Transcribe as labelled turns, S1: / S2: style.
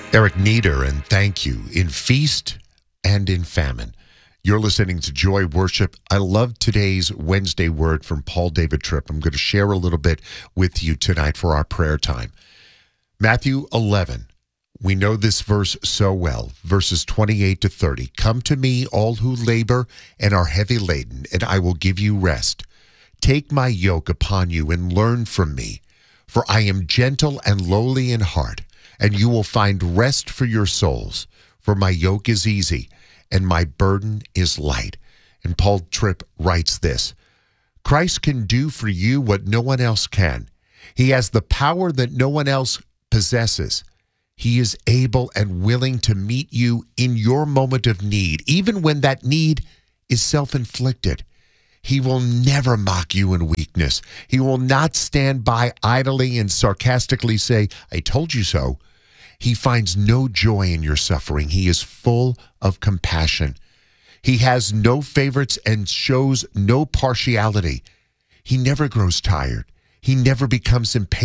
S1: Eric Nieder, and thank you in feast and in famine. You're listening to Joy Worship. I love today's Wednesday word from Paul David Tripp. I'm going to share a little bit with you tonight for our prayer time. Matthew 11. We know this verse so well, verses 28 to 30. Come to me, all who labor and are heavy laden, and I will give you rest. Take my yoke upon you and learn from me, for I am gentle and lowly in heart, and you will find rest for your souls. For my yoke is easy and my burden is light. And Paul Tripp writes this: Christ can do for you what no one else can. He has the power that no one else possesses. He is able and willing to meet you in your moment of need, even when that need is self-inflicted. He will never mock you in weakness. He will not stand by idly and sarcastically say, I told you so. He finds no joy in your suffering. He is full of compassion. He has no favorites and shows no partiality. He never grows tired. He never becomes impatient.